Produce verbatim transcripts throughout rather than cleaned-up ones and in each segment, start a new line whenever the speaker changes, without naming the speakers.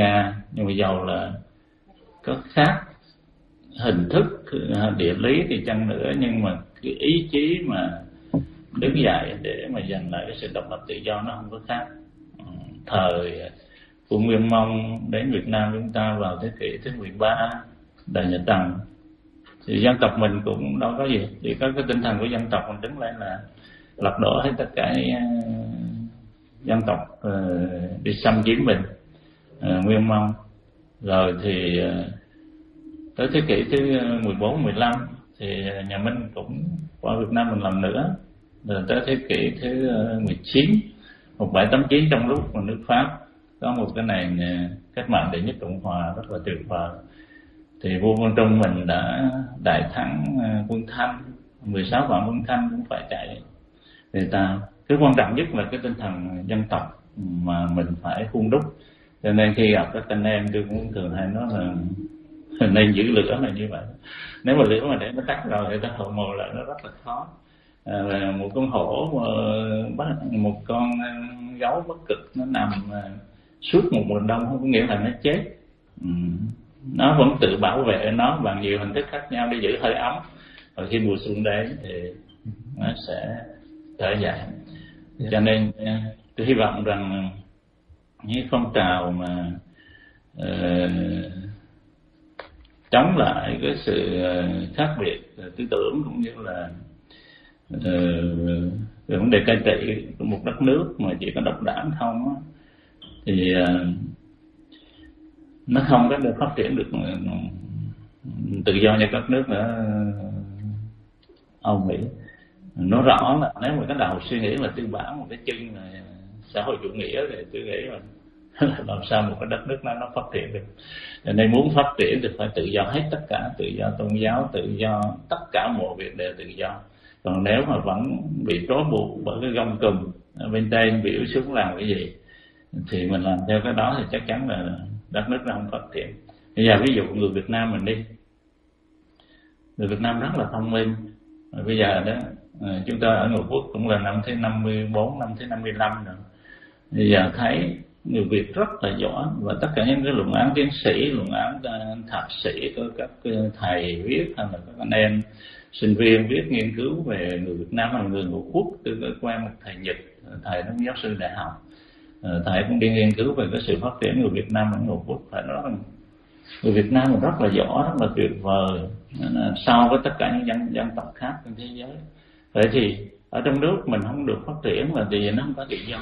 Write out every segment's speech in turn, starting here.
Nga, nhưng mà dầu là có khác hình thức địa lý thì chăng nữa, nhưng mà cái ý chí mà đứng dậy để mà giành lại cái sự độc lập tự do nó không có khác. Thời của Nguyên Mông đến Việt Nam chúng ta vào thế kỷ thứ mười ba, đời Nhà Tần, thì dân tộc mình cũng đâu có gì, chỉ có cái tinh thần của dân tộc mình đứng lên là lật đổ hết tất cả dân tộc uh, đi xâm chiếm mình, uh, Nguyên Mông. Rồi thì uh, tới thế kỷ thứ mười bốn, mười lăm thì nhà Minh cũng qua Việt Nam mình lần nữa. Rồi tới thế kỷ thứ mười chín, một nghìn bảy trăm tám mươi chín, trong lúc mà nước Pháp có một cái nền cách mạng đệ nhất Cộng hòa rất là tuyệt vời, thì vua Quang Trung mình đã đại thắng quân Thanh, mười sáu vạn quân Thanh cũng phải chạy về ta. Cái quan trọng nhất là cái tinh thần dân tộc mà mình phải hun đúc. Cho nên khi gặp các anh em tôi cũng thường hay nói là nên giữ lửa là như vậy. Nếu mà lửa mà để nó tắt rồi thì ta hồi mồi lại nó rất là khó. À, là một con hổ mà một con gấu bất cực nó nằm suốt một mùa đông không có nghĩa là nó chết. Ừ. Nó vẫn tự bảo vệ nó bằng nhiều hình thức khác nhau để giữ hơi ấm, và khi mùa xuân đến thì nó sẽ trở dậy. Cho nên tôi hy vọng rằng những phong trào mà uh, chống lại cái sự khác biệt tư tưởng cũng như là uh, về vấn đề cai trị của một đất nước mà chỉ có độc đảng không á, thì uh, nó không có được phát triển được tự do như các nước ở Âu Mỹ. Nó rõ là nếu mà cái đầu suy nghĩ là tư bản, một cái chân là xã hội chủ nghĩa, thì tôi nghĩ là làm sao một cái đất nước nó nó phát triển được. Cho nên muốn phát triển thì phải tự do hết tất cả, tự do tôn giáo, tự do tất cả mọi việc đều tự do. Còn nếu mà vẫn bị trói buộc bởi cái gông cùm bên trên biểu xuống làm cái gì thì mình làm theo cái đó thì chắc chắn là đất nước nó không phát triển. Bây giờ ví dụ người Việt Nam mình đi, người Việt Nam rất là thông minh. Bây giờ đó chúng ta ở Ngũ Quốc cũng là năm thứ năm mươi bốn, năm thứ năm mươi lăm rồi. Bây giờ thấy người Việt rất là giỏi, và tất cả những cái luận án tiến sĩ, luận án thạc sĩ của các thầy viết hay là các anh em sinh viên viết nghiên cứu về người Việt Nam hay người Ngũ Quốc. Tôi có quen một thầy Nhật, thầy nó giáo sư đại học, thầy cũng đi nghiên cứu về cái sự phát triển người Việt Nam ở Ngũ Quốc. Phải nói rằng người Việt Nam mình rất là giỏi, rất là tuyệt vời so với tất cả những dân, dân tộc khác trên thế giới. Vậy thì ở trong nước mình không được phát triển là vì nó không có tự do.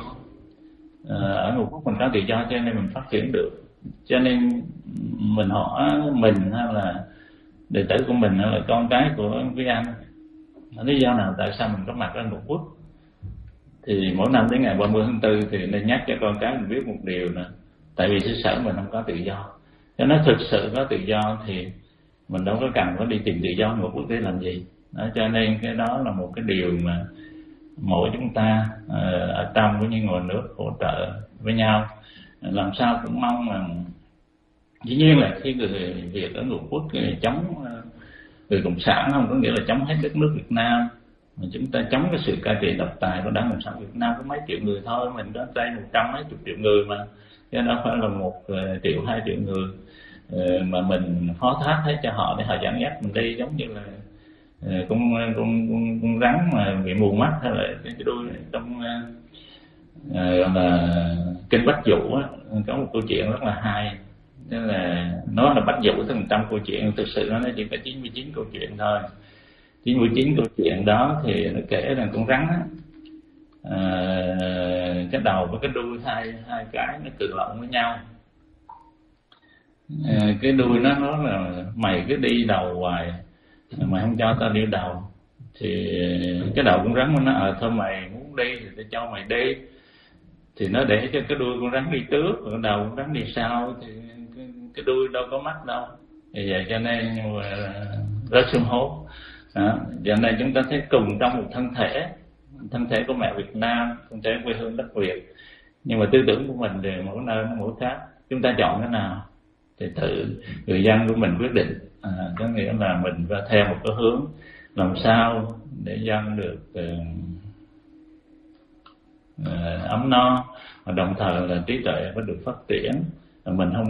Ở Ngũ Quốc mình có tự do cho nên mình phát triển được. Cho nên mình hỏi mình hay là đệ tử của mình hay là con cái của quý anh, lý do nào tại sao mình có mặt ở Ngũ Quốc, thì mỗi năm đến ngày ba mươi tháng tư thì nên nhắc cho con cái mình biết một điều nè, tại vì xứ sở mình không có tự do. Cho nó thực sự có tự do thì mình đâu có cần có đi tìm tự do Ngũ Quốc để làm gì. Đó, cho nên cái đó là một cái điều mà mỗi chúng ta ở trong cũng như ngoài nước hỗ trợ với nhau, làm sao cũng mong rằng dĩ nhiên là khi người Việt ở Ngũ Quốc chống người cộng sản không có nghĩa là chống hết đất nước Việt Nam, mà chúng ta chống cái sự cai trị độc tài của Đảng Cộng sản Việt Nam có mấy triệu người thôi, mình đó đây một trăm mấy chục triệu người mà, chứ đâu phải là một triệu hai triệu người mà mình phó thác hết cho họ để họ dẫn dắt mình đi, giống như là con con con, con rắn mà bị mù mắt hay là cái đuôi. Trong uh, là kinh Bách Dụ á, có một câu chuyện rất là hay, tức là nó là Bách Dụ tới một trăm câu chuyện, thực sự nó chỉ có chín mươi chín câu chuyện thôi. chín mươi chín câu chuyện đó thì nó kể rằng con rắn á, uh, cái đầu với cái đuôi hai hai cái nó cự lộn với nhau. Uh, cái đuôi nó nói là mày cứ đi đầu hoài, mày không cho tao đi đầu. Thì cái đầu con rắn nó ờ thôi mày muốn đi thì tao cho mày đi. Thì nó để cho cái đuôi con rắn đi trước, rồi đầu con rắn đi sau, thì cái, cái đuôi đâu có mắt đâu. Vì vậy cho nên rớt xuống hố. Đó. Cho nên chúng ta thấy cùng trong một thân thể, thân thể của mẹ Việt Nam, thân thể quê hương đất Việt, nhưng mà tư tưởng của mình đều mỗi nơi mỗi khác. Chúng ta chọn cái nào thì tự người dân của mình quyết định. À, có nghĩa là mình phải theo một cái hướng làm sao để dân được uh, uh, ấm no, và đồng thời là trí tuệ phải được phát triển. Mình không